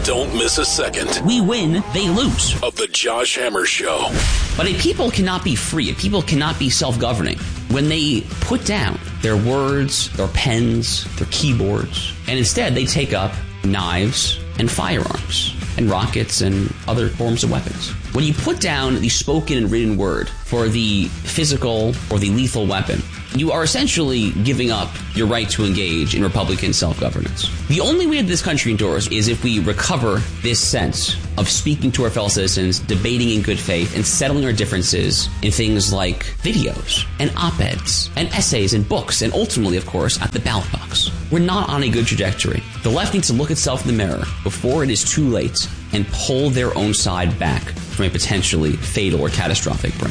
Don't miss a second. We win, they lose. Of the Josh Hammer Show. But a people cannot be free. A people cannot be self-governing. When they put down their words, their pens, their keyboards, and instead they take up knives and firearms and rockets and other forms of weapons. When you put down the spoken and written word for the physical or the lethal weapon, you are essentially giving up your right to engage in Republican self-governance. The only way that this country endures is if we recover this sense of speaking to our fellow citizens, debating in good faith, and settling our differences in things like videos and op-eds and essays and books, and ultimately, of course, at the ballot box. We're not on a good trajectory. The left needs to look itself in the mirror before it is too late and pull their own side back from a potentially fatal or catastrophic brink.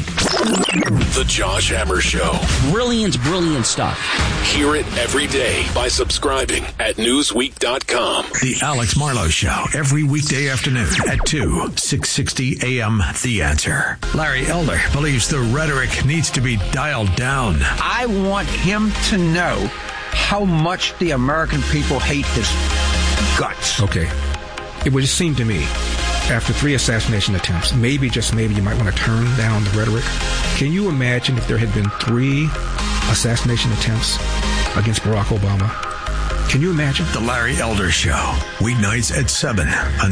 The Josh Hammer Show. Brilliant, brilliant stuff. Hear it every day by subscribing at Newsweek.com. The Alex Marlowe Show, every weekday afternoon at 2, 660 a.m. The Answer. Larry Elder believes the rhetoric needs to be dialed down. I want him to know how much the American people hate his guts. Okay. It would just seem to me, after 3 assassination attempts, maybe, just maybe, you might want to turn down the rhetoric. Can you imagine if there had been 3 assassination attempts against Barack Obama? Can you imagine? The Larry Elder Show, weeknights at 7 on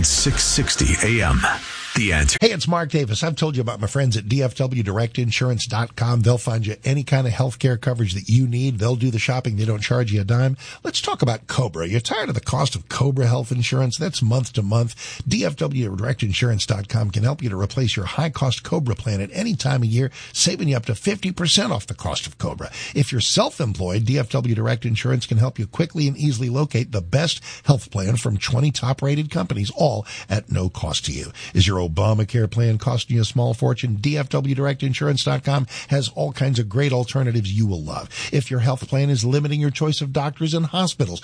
660 a.m. The Answer. Hey, it's Mark Davis. I've told you about my friends at DFWDirectInsurance.com. They'll find you any kind of health care coverage that you need. They'll do the shopping. They don't charge you a dime. Let's talk about Cobra. You're tired of the cost of Cobra health insurance? That's month to month. DFWDirectInsurance.com can help you to replace your high-cost Cobra plan at any time of year, saving you up to 50% off the cost of Cobra. If you're self-employed, DFW Direct Insurance can help you quickly and easily locate the best health plan from 20 top-rated companies, all at no cost to you. Is your Obamacare plan costing you a small fortune? DFWDirectInsurance.com has all kinds of great alternatives you will love. If your health plan is limiting your choice of doctors and hospitals,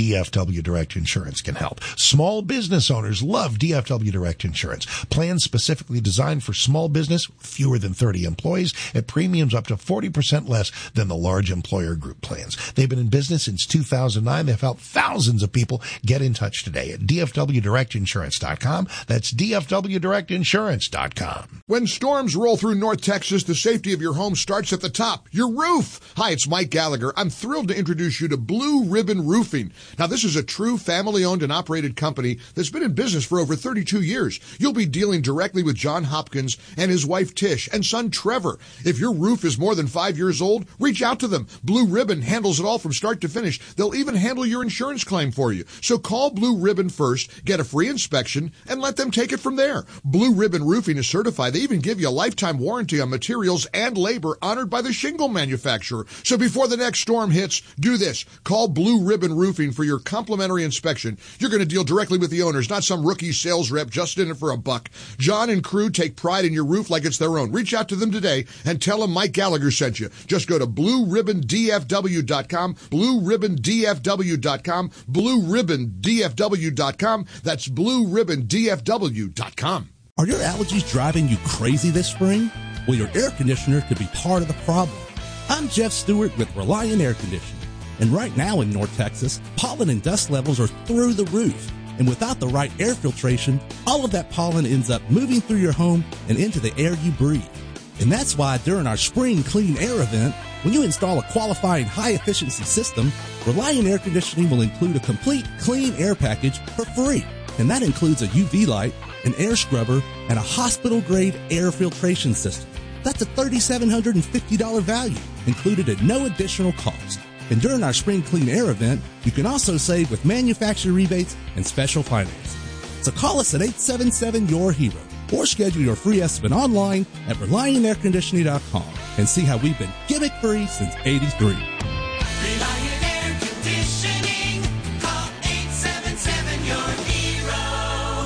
DFW Direct Insurance can help. Small business owners love DFW Direct Insurance. Plans specifically designed for small business, fewer than 30 employees, at premiums up to 40% less than the large employer group plans. They've been in business since 2009. They've helped thousands of people. Get in touch today at DFWDirectInsurance.com. That's DFWDirectInsurance.com. When storms roll through North Texas, the safety of your home starts at the top, your roof. Hi, it's Mike Gallagher. I'm thrilled to introduce you to Blue Ribbon Roofing. Now, this is a true family-owned and operated company that's been in business for over 32 years. You'll be dealing directly with John Hopkins and his wife Tish and son Trevor. If your roof is more than 5 years old, reach out to them. Blue Ribbon handles it all from start to finish. They'll even handle your insurance claim for you. So call Blue Ribbon first, get a free inspection, and let them take it from there. Blue Ribbon Roofing is certified. They even give you a lifetime warranty on materials and labor honored by the shingle manufacturer. So before the next storm hits, do this. Call Blue Ribbon Roofing for your complimentary inspection. You're going to deal directly with the owners, not some rookie sales rep just in it for a buck. John and crew take pride in your roof like it's their own. Reach out to them today and tell them Mike Gallagher sent you. Just go to BlueRibbonDFW.com, BlueRibbonDFW.com, BlueRibbonDFW.com. That's BlueRibbonDFW.com. Are your allergies driving you crazy this spring? Well, your air conditioner could be part of the problem. I'm Jeff Stewart with Reliant Air Conditioning. And right now in North Texas, pollen and dust levels are through the roof. And without the right air filtration, all of that pollen ends up moving through your home and into the air you breathe. And that's why during our Spring Clean Air event, when you install a qualifying high-efficiency system, Reliant Air Conditioning will include a complete clean air package for free. And that includes a UV light, an air scrubber, and a hospital-grade air filtration system. That's a $3,750 value, included at no additional cost. And during our Spring Clean Air event, you can also save with manufacturer rebates and special financing. So call us at 877-YOUR-HERO or schedule your free estimate online at ReliantAirConditioning.com and see how we've been gimmick-free since '83. Reliant Air Conditioning. Call 877-YOUR-HERO.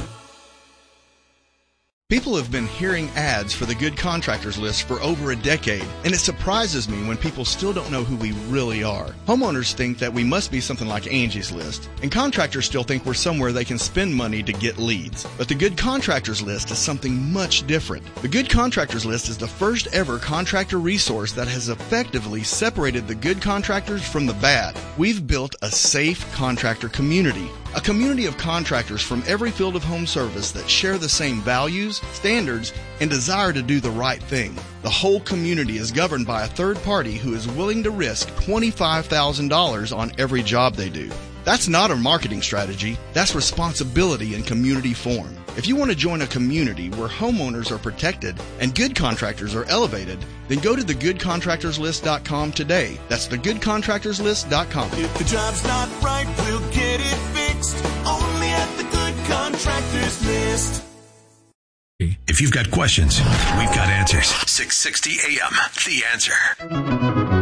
People have been hearing ads for the Good Contractors List for over a decade, and it surprises me when people still don't know who we really are. Homeowners think that we must be something like Angie's List, and contractors still think we're somewhere they can spend money to get leads. But the Good Contractors List is something much different. The Good Contractors List is the first ever contractor resource that has effectively separated the good contractors from the bad. We've built a safe contractor community A community of contractors from every field of home service that share the same values, standards, and desire to do the right thing. The whole community is governed by a third party who is willing to risk $25,000 on every job they do. That's not a marketing strategy. That's responsibility in community form. If you want to join a community where homeowners are protected and good contractors are elevated, then go to thegoodcontractorslist.com today. That's thegoodcontractorslist.com. If the job's not right, we'll get it fixed. Only at the Good Contractors List. If you've got questions, we've got answers. 660 AM, The Answer.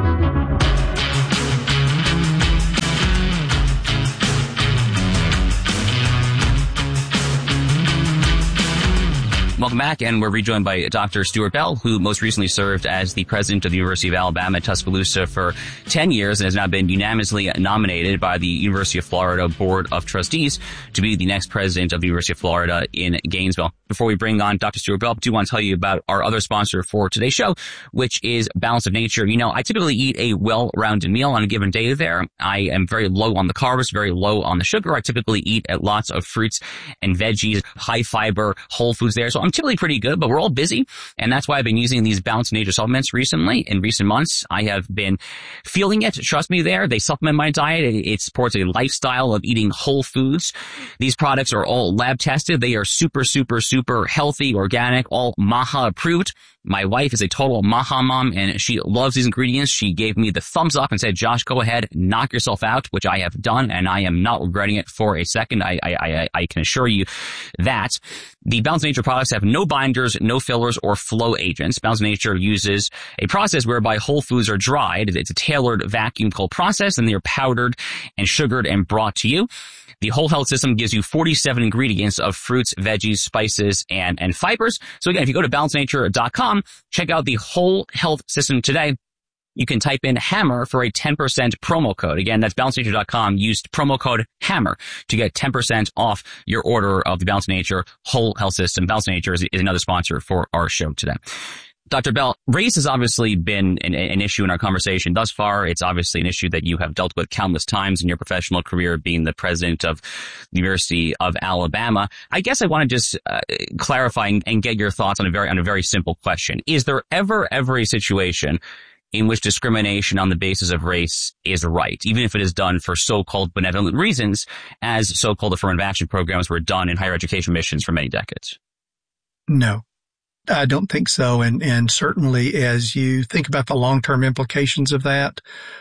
Welcome back, and we're rejoined by Dr. Stuart Bell, who most recently served as the president of the University of Alabama at Tuscaloosa for 10 years and has now been unanimously nominated by the University of Florida Board of Trustees to be the next president of the University of Florida in Gainesville. Before we bring on Dr. Stuart Bell, I do want to tell you about our other sponsor for today's show, which is Balance of Nature. You know, I typically eat a well-rounded meal on a given day there. I am very low on the carbs, very low on the sugar. I typically eat lots of fruits and veggies, high fiber, whole foods there. So I'm typically pretty good, but we're all busy. And that's why I've been using these Balance of Nature supplements recently. In recent months, I have been feeling it. Trust me there. They supplement my diet. It supports a lifestyle of eating whole foods. These products are all lab tested. They are super healthy, organic, all MAHA approved. My wife is a total MAHA mom, and she loves these ingredients. She gave me the thumbs up and said, Josh, go ahead, knock yourself out, which I have done, and I am not regretting it for a second. I can assure you that. The Balance of Nature products have no binders, no fillers, or flow agents. Balance of Nature uses a process whereby whole foods are dried. It's a tailored vacuum cold process, and they are powdered and sugared and brought to you. The Whole Health System gives you 47 ingredients of fruits, veggies, spices, and fibers. So again, if you go to balancenature.com, check out the Whole Health System today. You can type in HAMMER for a 10% promo code. Again, that's balancenature.com. Use promo code HAMMER to get 10% off your order of the Balance of Nature Whole Health System. Balance of Nature is another sponsor for our show today. Dr. Bell, race has obviously been an issue in our conversation thus far. It's obviously an issue that you have dealt with countless times in your professional career, being the president of the University of Alabama. I guess I want to just clarify and get your thoughts on a very simple question. Is there ever a situation in which discrimination on the basis of race is right, even if it is done for so-called benevolent reasons, as so-called affirmative action programs were done in higher education missions for many decades? No. I don't think so. And certainly as you think about the long-term implications of that,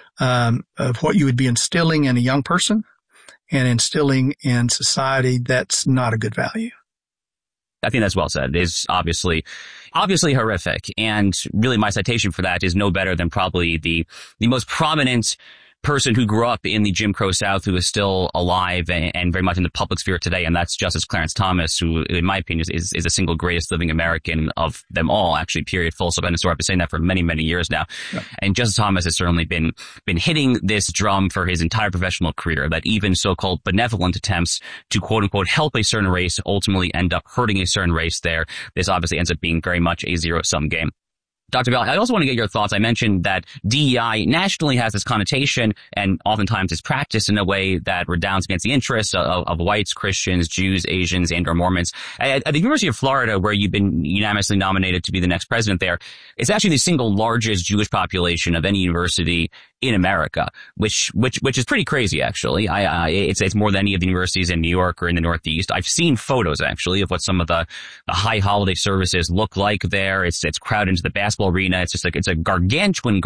of what you would be instilling in a young person and instilling in society, that's not a good value. I think that's well said. It is obviously horrific. And really my citation for that is no better than probably the most prominent person who grew up in the Jim Crow South, who is still alive and very much in the public sphere today, and that's Justice Clarence Thomas, who, in my opinion, is the single greatest living American of them all, actually, period, full stop. And so I've been saying that for many, many years now. Yeah. And Justice Thomas has certainly been hitting this drum for his entire professional career, that even so-called benevolent attempts to quote-unquote help a certain race ultimately end up hurting a certain race there. This obviously ends up being very much a zero-sum game. Dr. Bell, I also want to get your thoughts. I mentioned that DEI nationally has this connotation and oftentimes is practiced in a way that redounds against the interests of whites, Christians, Jews, Asians, and or Mormons. At the University of Florida, where you've been unanimously nominated to be the next president there, it's actually the single largest Jewish population of any university in America, which is pretty crazy, actually. It's more than any of the universities in New York or in the Northeast. I've seen photos, actually, of what some of the high holiday services look like there. It's crowded into the basketball arena. It's just like, it's a gargantuan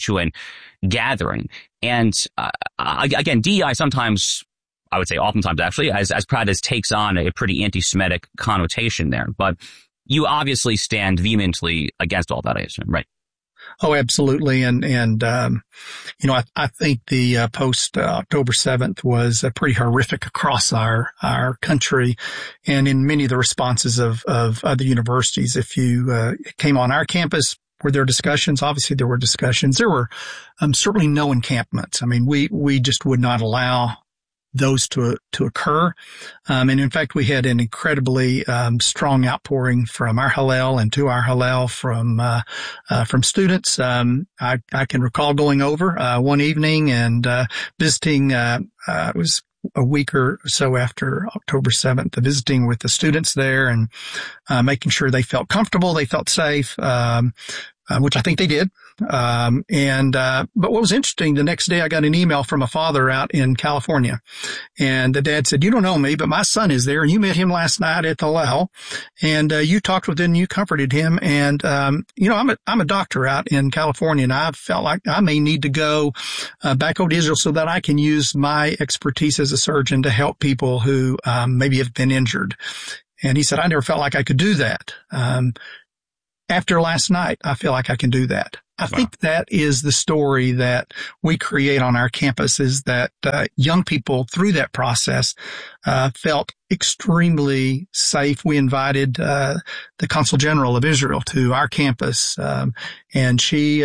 gathering. And, again, DEI sometimes, I would say oftentimes actually, as proud as takes on a pretty anti-Semitic connotation there. But you obviously stand vehemently against all that, I assume, right? Oh, absolutely. And I think the post October 7th was pretty horrific across our country and in many of the responses of other universities. If you came on our campus, were there discussions? Obviously there were discussions. There were certainly no encampments. I mean, we just would not allow those to occur. And in fact, we had an incredibly strong outpouring from our Hillel and to our Hillel from students. I can recall going over one evening and visiting it was a week or so after October 7th, visiting with the students there and making sure they felt comfortable, they felt safe, which I think they did. But what was interesting, the next day I got an email from a father out in California, and the dad said, "You don't know me, but my son is there, and you met him last night at the Well, and you talked with him, and you comforted him, and I'm a doctor out in California, and I felt like I may need to go back over to Israel so that I can use my expertise as a surgeon to help people who maybe have been injured." And he said, "I never felt like I could do that. After last night, I feel like I can do that." I think that is the story that we create on our campus, is that young people through that process felt extremely safe. We invited the Consul General of Israel to our campus, and she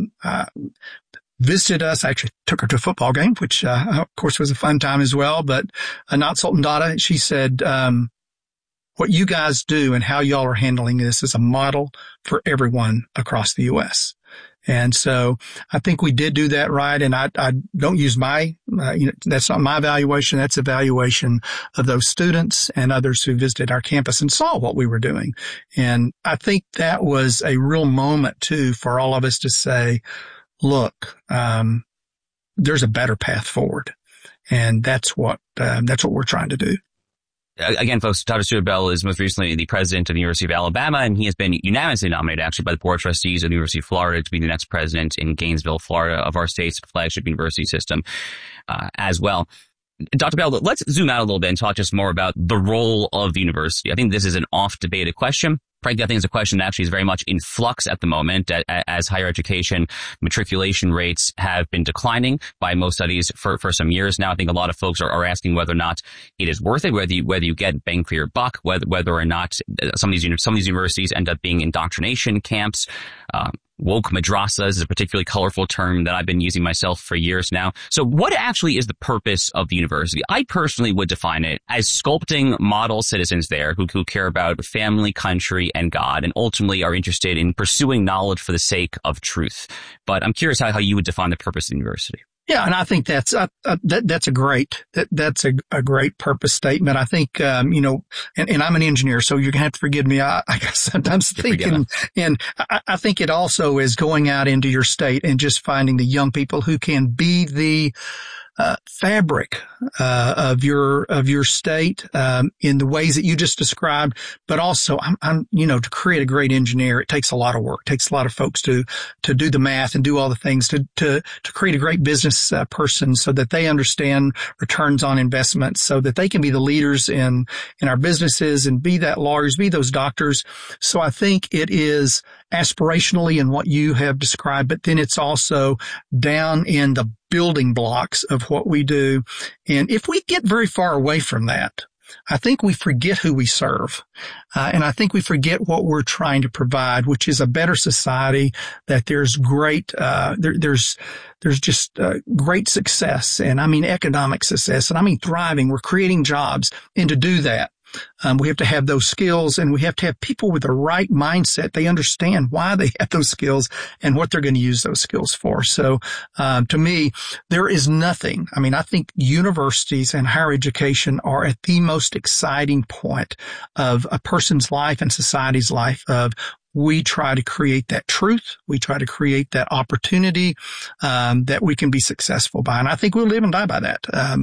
visited us. I actually took her to a football game, which of course was a fun time as well. But Anat Sultan Dada, she said, what you guys do and how y'all are handling this is a model for everyone across the U.S. And so I think we did do that right. And I don't use my, that's not my evaluation. That's evaluation of those students and others who visited our campus and saw what we were doing. And I think that was a real moment too for all of us to say, look, there's a better path forward. And that's what we're trying to do. Again, folks, Dr. Stuart Bell is most recently the president of the University of Alabama, and he has been unanimously nominated, actually, by the Board of Trustees of the University of Florida to be the next president in Gainesville, Florida, of our state's flagship university system as well. Dr. Bell, let's zoom out a little bit and talk just more about the role of the university. I think this is an oft-debated question. Frankly, I think it's a question that actually is very much in flux at the moment as higher education matriculation rates have been declining by most studies for some years now. I think a lot of folks are asking whether or not it is worth it, whether you get bang for your buck, whether or not some of these universities end up being indoctrination camps. Woke madrasas is a particularly colorful term that I've been using myself for years now. So what actually is the purpose of the university? I personally would define it as sculpting model citizens there who care about family, country, and God, and ultimately are interested in pursuing knowledge for the sake of truth. But I'm curious how you would define the purpose of the university. Yeah, and I think that's a great purpose statement. I think and I'm an engineer, so you're gonna have to forgive me. I sometimes think, and I think it also is going out into your state and just finding the young people who can be the fabric of your state in the ways that you just described, but also to create a great engineer, it takes a lot of work. It takes a lot of folks to do the math and do all the things to create a great business person so that they understand returns on investments, so that they can be the leaders in our businesses and be that lawyers, be those doctors. So I think it is aspirationally in what you have described, but then it's also down in the building blocks of what we do. And if we get very far away from that, I think we forget who we serve. And I think we forget what we're trying to provide, which is a better society, that there's great, there's just great success. And I mean economic success, and I mean thriving. We're creating jobs. And to do that, we have to have those skills, and we have to have people with the right mindset. They understand why they have those skills and what they're going to use those skills for. So, to me, there is nothing. I mean, I think universities and higher education are at the most exciting point of a person's life and society's life. We try to create that truth. We try to create that opportunity, that we can be successful by. And I think we'll live and die by that.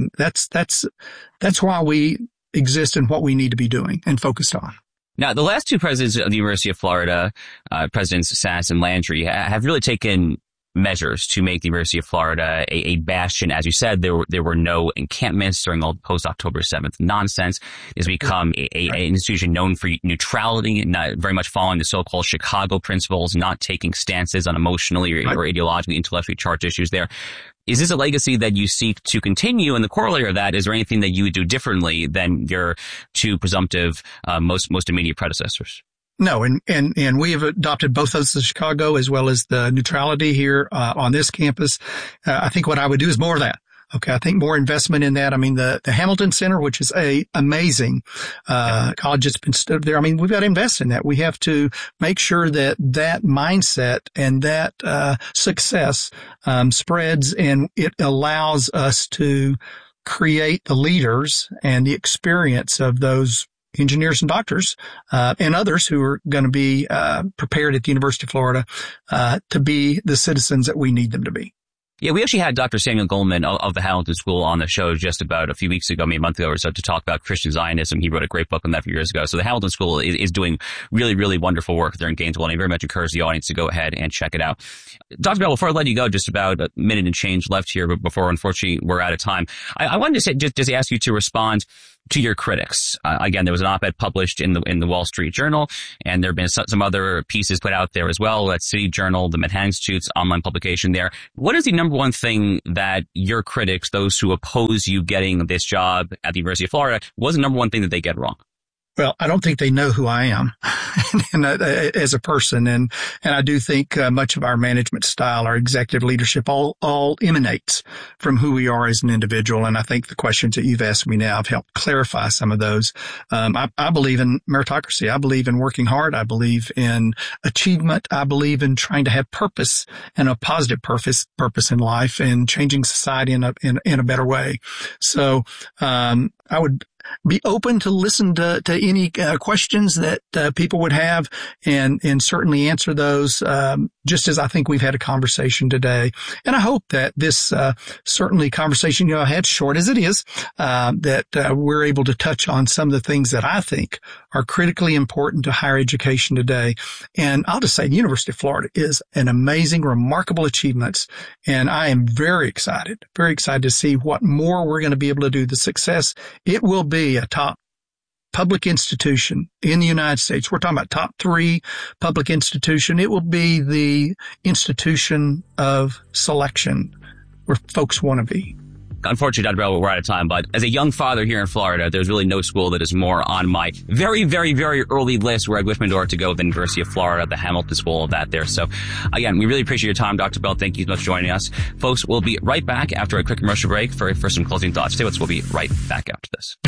That's why we exist and what we need to be doing and focused on. Now, the last two presidents of the University of Florida, Presidents Sass and Landry, have really taken measures to make the University of Florida a bastion. As you said, there were no encampments during the post-October 7th nonsense. It's become an institution known for neutrality, not very much following the so-called Chicago principles, not taking stances on emotionally or ideologically, intellectually charged issues there. Is this a legacy that you seek to continue? And the corollary of that, is there anything that you would do differently than your two presumptive, most immediate predecessors? No, and we have adopted both those, the Chicago as well as the neutrality here on this campus. I think what I would do is more of that. Okay, I think more investment in that. I mean, the Hamilton Center, which is a amazing college that's been stood there. I mean, we've got to invest in that. We have to make sure that mindset and that success spreads, and it allows us to create the leaders and the experience of those engineers and doctors, and others who are going to be, prepared at the University of Florida, to be the citizens that we need them to be. Yeah, we actually had Dr. Samuel Goldman of the Hamilton School on the show just about a few weeks ago, maybe a month ago or so, to talk about Christian Zionism. He wrote a great book on that a few years ago. So the Hamilton School is doing really, really wonderful work there in Gainesville, and I very much encourage the audience to go ahead and check it out. Dr. Bell, before I let you go, just about a minute and change left here, but before, unfortunately, we're out of time, I wanted to say, just ask you to respond to your critics. Again, there was an op-ed published in the Wall Street Journal, and there have been some other pieces put out there as well at City Journal, the Manhattan Institute's online publication there. What is the number one thing that your critics, those who oppose you getting this job at the University of Florida, what's the number one thing that they get wrong? Well, I don't think they know who I am and as a person. And I do think much of our management style, our executive leadership, all emanates from who we are as an individual. And I think the questions that you've asked me now have helped clarify some of those. I believe in meritocracy. I believe in working hard. I believe in achievement. I believe in trying to have purpose and a positive purpose in life and changing society in a better way. So, I would be open to listen to any questions that people would have and certainly answer those, just as I think we've had a conversation today. And I hope that this certainly conversation I had, short as it is, that we're able to touch on some of the things that I think are critically important to higher education today. And I'll just say the University of Florida is an amazing, remarkable achievements. And I am very excited to see what more we're going to be able to do. The success, it will be a top public institution in the United States. We're talking about top 3 public institution. It will be the institution of selection where folks want to be. Unfortunately, Dr. Bell, we're out of time, but as a young father here in Florida, there's really no school that is more on my very, very, very early list where I Gryffindor to go with the University of Florida, the Hamilton School, all that there. So again, we really appreciate your time, Dr. Bell. Thank you so much for joining us. Folks, we'll be right back after a quick commercial break for some closing thoughts. Stay with us. We'll be right back after this.